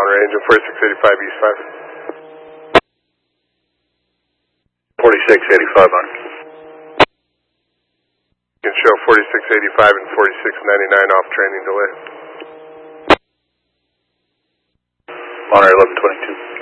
Monterey, engine 4685 East 5. 4685 on. You can show 4685 and 4699 off training delay. Monterey 1122.